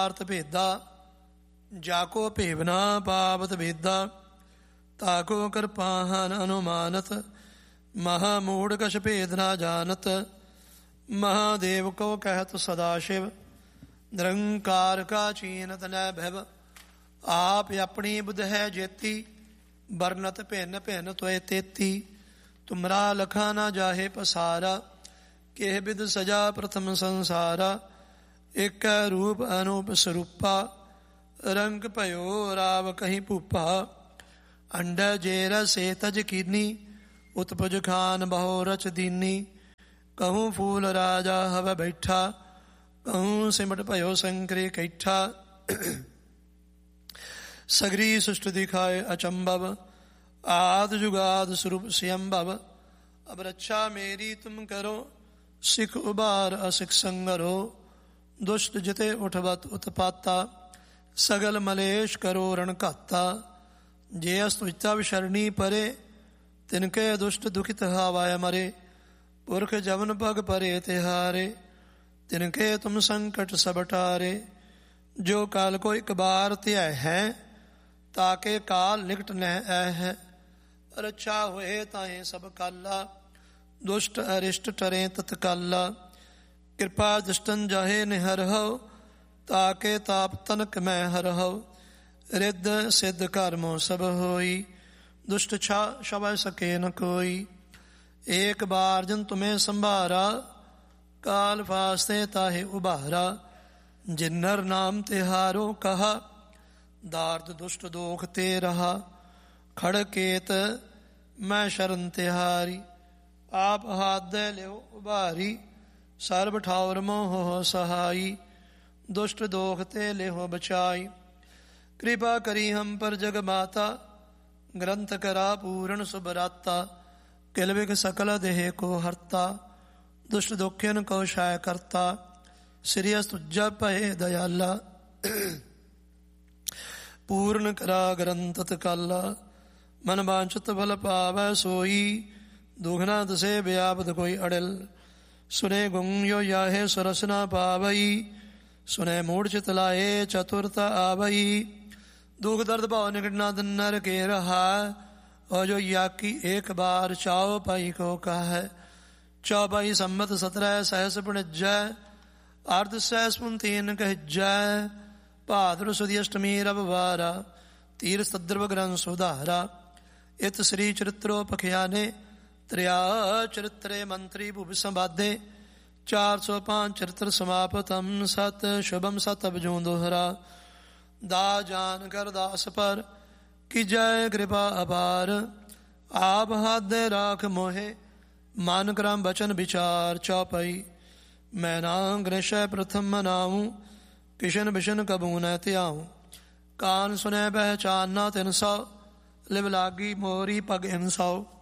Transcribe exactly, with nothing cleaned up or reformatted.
ਅਰਥ ਭੇਦਾ ਜਾਕੋ ਭੇਵਨਾ ਪਾਵਤ ਭੇਦਾ ਤਾਕੋ ਕਿਰਪਾਹਨ ਅਨੁਮਾਨਤ ਮਹਾ ਮੂੜ ਕਛ ਭੇਦ ਨਾ ਜਾਨਤ ਮਹਾਦੇਵ ਕੋ ਕਹਿਤ ਸਦਾ ਸ਼ਿਵ ਨਿਰੰਕਾਰ ਕਾ ਚੀਨਤ ਨੈ ਭਿਵ ਆਪ ਆਪਣੀ ਬੁਧ ਹੈ ਜੇਤੀ ਵਰਨਤ ਭਿੰਨ ਭਿੰਨ ਤੋਏ ਤੇਤੀ ਤੁਮਰਾ ਲਖਾ ਨਾ ਜਾਹੇ ਪਸਾਰਾ ਕਿਹ ਬਿਦ ਸਜਾ ਪ੍ਰਥਮ ਸੰਸਾਰਾ ਇਕ ਰੂਪ ਅਨੂਪ ਸਰੂਪਾ ਰੰਗ ਭਇਓ ਰਾਵ ਕਹੀਂ ਭੂਪਾ ਅੰਡ ਜੇਰ ਸੇ ਤਜ ਕੀਨੀ ਉਤਪਜ ਖਾਨ ਬਹੁ ਰਚ ਦੀਨੀ ਕਹੂੰ ਫੂਲ ਰਾਜਾ ਹਵ ਬੈਠਾ ਕਹੂੰ ਸਿਮਟ ਭਇਓ ਸੰਕਰੇ ਕੈਠਾ ਸਗਰੀ ਸੁਸ਼ਟ ਦਿਖਾਏ ਅਚੰਭਵ ਆਦ ਜੁਗਾਦ ਸਰੂਪ ਸਿਅੰਭਵ ਅਬ ਰੱਛਾ ਮੇਰੀ ਤੁਮ ਕਰੋ ਸਿੱਖ ਉਬਾਰ ਅਸਿਖ ਸੰਗਰੋ ਦੁਸ਼ਟ ਜਿਤੇ ਉਠਵਤ ਉਤਪਾਤਾ ਸਗਲ ਮਲੇਸ਼ ਕਰੋ ਰਣ ਘਾਤਾ ਜੇ ਅਸਤੁਚਤਾ ਵਿਸ਼ਰਣੀ ਪਰੇ ਤਿਨਕੇ ਦੁਸ਼ਟ ਦੁਖਿਤ ਹਾਵਾਇ ਮਰੇ ਪੁਰਖ ਜਵਨ ਪਗ ਪਰੇ ਤਿਹਾਰੇ ਤਿਨਕੇ ਤੁਮ ਸੰਕਟ ਸਭ ਟਾਰੇ ਜੋ ਕਾਲ ਕੋ ਇਕ ਬਾਰ ਧਿਆ ਹੈ ਤਾਕੇ ਕਾਲ ਨਿਕਟ ਨਹਿ ਐ ਹੈ ਰੱਛਾ ਹੋਏ ਤਾਹੇ ਸਭ ਕਾਲਾ ਦੁਸ਼ਟ ਅਰਿਸ਼ਟ ਟਰੇ ਤਤਕਾਲਾ ਕਿਰਪਾ ਦ੍ਰਿਸ਼ਟਨ ਜਾਹੇ ਨਿਹਰਹੁ ਤਾਕੇ ਤਾਪ ਤਨਕ ਮੈਂ ਹਰਹੁ ਰਿੱਧ ਸਿੱਧ ਕਰਮੋ ਸਭ ਹੋਈ ਦੁਸ਼ਟ ਛਾ ਸ਼ਬੈ ਸਕੇ ਨ ਕੋਈ ਏਕ ਬਾਰ ਜਨ ਤੁਮੇ ਸੰਭਾਰਾ ਕਾਲ ਫਾਸਤੇ ਤਾਹੇ ਉਭਾਰਾ ਜਿਨਰ ਨਾਮ ਤਿਹਾਰੋ ਕਹਾ ਦਾਰਦ ਦੁਸ਼ਟ ਦੋਖ ਤੇ ਰਹਾ ਖੜਕੇਤ ਮੈਂ ਸ਼ਰਨ ਤਿਹਾਰੀ ਆਪ ਹਾਥ ਲਿਓ ਉਭਾਰੀ ਸਰਬ ਠਾਉਰ ਮੋਹ ਸਹਾਈ ਦੁਸ਼ਟ ਦੋਖ ਤੇ ਲਿਹੋ ਬਚਾਈ ਕਿਰਪਾ ਕਰੀ ਹਮ ਪਰ ਜਗ ਮਾਤਾ ਗ੍ਰੰਥ ਕਰਾ ਪੂਰਨ ਸੁਭਰਾਤਾ ਕਿਲ ਵਿਗ ਸਕਲ ਦੇਹ ਕੋ ਹਰਤਾ ਦੁਸ਼ਟ ਦੋਖਿਨ ਕੋ ਸ਼ਾਇ ਕਰਤਾ ਸ੍ਰੀ ਅਸਤੁਜਾ ਭਏ ਦਇਆਲਾ ਪੂਰਨ ਕਰਾ ਗ੍ਰੰਥ ਤਕਾਲਾ ਮਨ ਬਾਂਛਤ ਫਲ ਪਾਵੈ ਸੋਈ ਦੁਖਨਾ ਦਸੇ ਵਿਆਪਤ ਕੋਈ ਅੜਿਲ ਸੁਨੇ ਗੁੰਗ ਯੋ ਯਾਹੇ ਸੁਰਸ ਨਾ ਪਾਵਈ ਸੁਨੇ ਮੂੜ ਚਿਤ ਲਾਏ ਚਤੁਰਤਾ ਆਵਈ ਦੁਖ ਦਰਦ ਭਾਵ ਨਿਕਟ ਨਾ ਨਰ ਕੇ ਰਹਾ ਔ ਜੋ ਯਾਕੀ ਏਕ ਬਾਰ ਚਾਉ ਪਾਈ ਕੋ ਕਹੈ ਚੌਬਾਈ ਸੰਮਤ ਸਤਰੈ ਸਹਿਸ ਪੁਣਜੈ ਅਰਧ ਸਹਿਸ ਪੁਨ ਤੀਨ ਕਹਿਜੈ ਭਾਦਰ ਸੁਦੀ ਅਸ਼ਟਮੀ ਰਵਵਾਰਾ ਤੀਰ ਸਦਰਵ ਗ੍ਰੰਥ ਸੁਧਾਰਾ ਇਤ ਸ੍ਰੀ ਚਰਿਤ੍ਰੋ ਪਖਿਆਨੇ ਤ੍ਰਿਆ ਚਰਿਤਰੇ ਮੰਤਰੀ ਭੁਵ ਸੰਬਾਦੇ ਚਾਰ ਸੌ ਪੰਜ ਚਰਿਤਰ ਸਮਾਪਤਮ ਸਤ ਸ਼ੁਭਮ ਸਤ ਅਬਜੂ ਦੋਹਰਾ ਦਾ ਜਾਨ ਕਰ ਦਾਸ ਪਰ ਕਿ ਜੈ ਕਿਰਪਾ ਅਪਾਰ ਆਪ ਹੱਦ ਰਾਖ ਮੋਹੇ ਮਨ ਕਰਮ ਬਚਨ ਵਿਚਾਰ ਚੌਪਈ ਮੈਂ ਨਾ ਗ੍ਰਹਿ ਪ੍ਰਥਮ ਮਨਾਉ ਕਿਸ਼ਨ ਬਿਸ਼ਨ ਕਬੂ ਨ ਧਿਆਉ ਕਾਨ ਸੁਨੈ ਪਹਿਚਾਨਾ ਤਿਨ ਸੌ ਲਿਵ ਲਾਗੀ ਮੋਰੀ ਪਗ ਇਨ ਸੌ